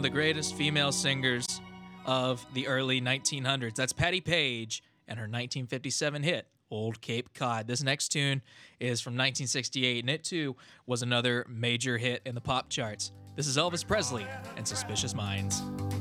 the greatest female singers of the early 1900s. That's Patti Page and her 1957 hit, Old Cape Cod. This next tune is from 1968, and it too was another major hit in the pop charts. This is Elvis Presley and Suspicious Minds.